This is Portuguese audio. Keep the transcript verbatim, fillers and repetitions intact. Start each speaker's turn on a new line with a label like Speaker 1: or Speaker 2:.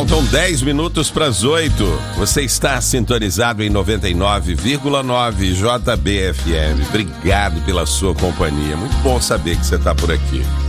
Speaker 1: Faltam dez minutos para as oito. Você está sintonizado em noventa e nove vírgula nove J B F M. Obrigado pela sua companhia. Muito bom saber que você está por aqui.